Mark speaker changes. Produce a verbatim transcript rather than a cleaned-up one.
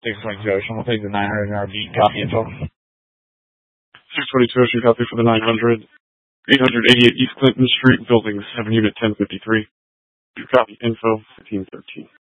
Speaker 1: six twenty-two Ocean, we'll take the nine hundred yard beat. Copy info.
Speaker 2: six twenty-two Ocean, copy for the nine hundred. eight eighty-eight East Clinton Street, building seven, unit ten fifty-three. Copy info, fifteen thirteen.